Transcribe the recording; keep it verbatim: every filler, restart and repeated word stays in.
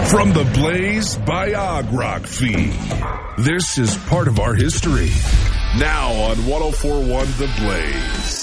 From the Blaze biography, this is part of our history. Now on one oh four point one The Blaze.